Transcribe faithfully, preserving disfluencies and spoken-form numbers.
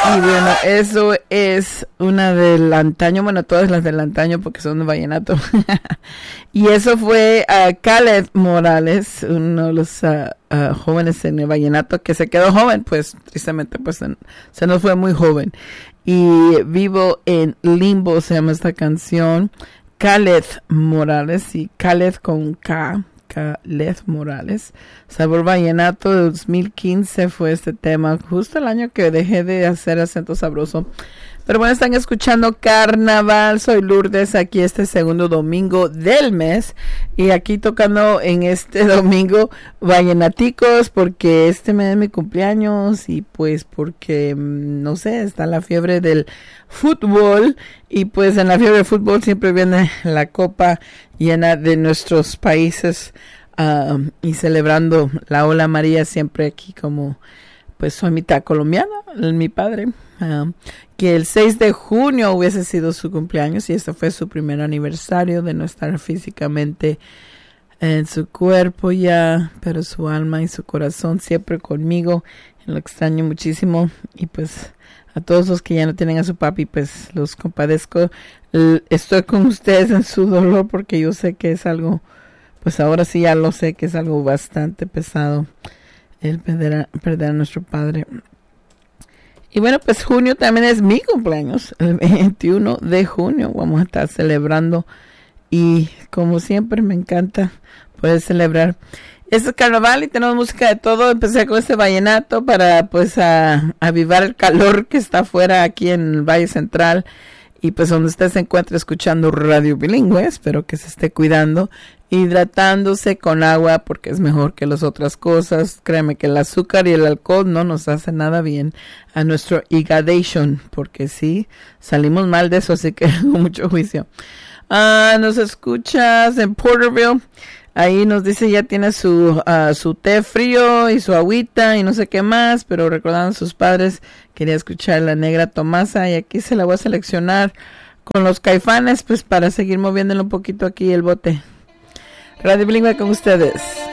Y bueno, eso es una del antaño, bueno, todas las del antaño porque son de vallenato. Y eso fue uh, Caled Morales, uno de los uh, uh, jóvenes en el vallenato que se quedó joven, pues tristemente pues en, se nos fue muy joven. Y Vivo en Limbo se llama esta canción. Caled Morales, y Caled con K. Caled Morales. Sabor Vallenato de dos mil quince fue este tema, justo el año que dejé de hacer acento sabroso. Pero bueno, están escuchando Carnaval. Soy Lourdes, aquí este segundo domingo del mes, y aquí tocando en este domingo vallenaticos, porque este mes es mi cumpleaños, y pues porque, no sé, está la fiebre del fútbol, y pues en la fiebre del fútbol siempre viene la copa llena de nuestros países, uh, y celebrando la ola María, siempre aquí como, pues soy mitad colombiana, mi padre, uh, que el seis de junio hubiese sido su cumpleaños, y este fue su primer aniversario de no estar físicamente en su cuerpo ya, pero su alma y su corazón siempre conmigo. Lo extraño muchísimo, y pues a todos los que ya no tienen a su papi, pues los compadezco. Estoy con ustedes en su dolor, porque yo sé que es algo, pues ahora sí ya lo sé, que es algo bastante pesado el perder a, perder a nuestro padre. Y bueno, pues junio también es mi cumpleaños, el veintiuno de junio vamos a estar celebrando, y como siempre me encanta poder celebrar. Este es carnaval y tenemos música de todo. Empecé con este vallenato para pues a, a avivar el calor que está afuera aquí en el Valle Central, y pues donde usted se encuentra escuchando Radio Bilingüe. Espero que se esté cuidando, hidratándose con agua, porque es mejor que las otras cosas. Créeme que el azúcar y el alcohol no nos hace nada bien a nuestro higadation, porque sí, salimos mal de eso, así que con mucho juicio. Ah, nos escuchas en Porterville. Ahí nos dice ya tiene su uh, su té frío y su agüita y no sé qué más, pero recordando a sus padres, quería escuchar La Negra Tomasa, y aquí se la voy a seleccionar con los Caifanes, pues para seguir moviéndole un poquito aquí el bote. Radio Bilingüe con ustedes.